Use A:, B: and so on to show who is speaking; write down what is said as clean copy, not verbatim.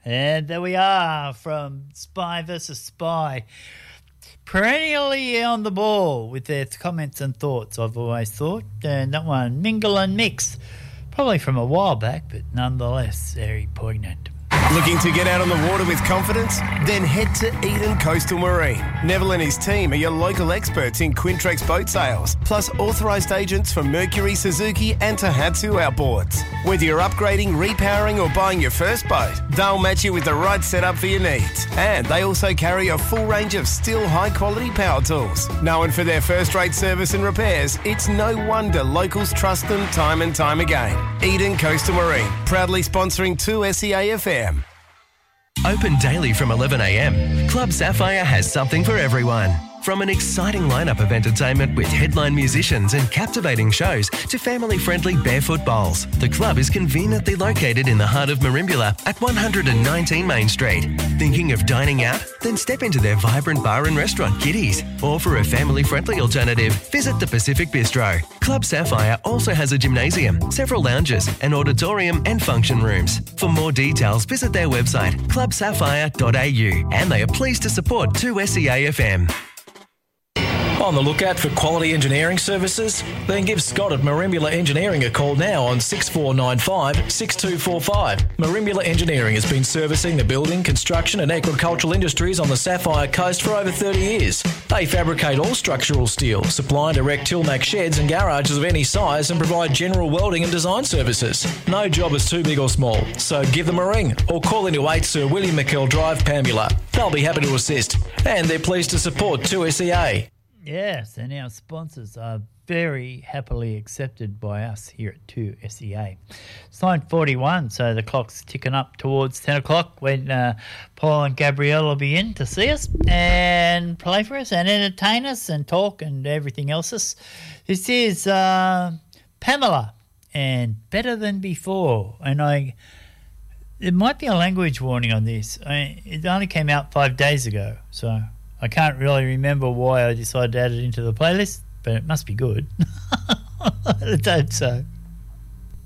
A: And there we are from Spy versus Spy. Perennially on the ball with their comments and thoughts, I've always thought. And that one, Mingle and Mix, probably from a while back, but nonetheless very poignant.
B: Looking to get out on the water with confidence? Then head to Eden Coastal Marine. Neville and his team are your local experts in Quintrex boat sales, plus authorised agents for Mercury, Suzuki and Tohatsu outboards. Whether you're upgrading, repowering or buying your first boat, they'll match you with the right setup for your needs. And they also carry a full range of still high-quality power tools. Known for their first-rate service and repairs, it's no wonder locals trust them time and time again. Eden Coastal Marine, proudly sponsoring 2SEA FM.
C: Open daily from 11 a.m, Club Sapphire has something for everyone. From an exciting lineup of entertainment with headline musicians and captivating shows to family-friendly barefoot bowls, the club is conveniently located in the heart of Merimbula at 119 Main Street. Thinking of dining out? Then step into their vibrant bar and restaurant, Kitty's. Or for a family-friendly alternative, visit the Pacific Bistro. Club Sapphire also has a gymnasium, several lounges, an auditorium and function rooms. For more details, visit their website, clubsapphire.au, and they are pleased to support 2SEA FM.
D: On the lookout for quality engineering services? Then give Scott at Merimbula Engineering a call now on 6495 6245. Merimbula Engineering has been servicing the building, construction and agricultural industries on the Sapphire Coast for over 30 years. They fabricate all structural steel, supply and erect Tilmac sheds and garages of any size and provide general welding and design services. No job is too big or small, so give them a ring or call into 8 Sir William McKell Drive, Pambula. They'll be happy to assist, and they're pleased to support 2SEA.
A: Yes, and our sponsors are very happily accepted by us here at 2SEA. It's 9:41, so the clock's ticking up towards 10 o'clock when Paul and Gabrielle will be in to see us and play for us and entertain us and talk and everything else. This is Pamela and Better Than Before. And there might be a language warning on this. It only came out 5 days ago, so I can't really remember why I decided to add it into the playlist, but it must be good. Let's hope so.